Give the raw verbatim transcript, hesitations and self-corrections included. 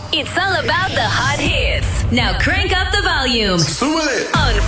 It's all about the hot hits. Now crank up the volume Súbele. on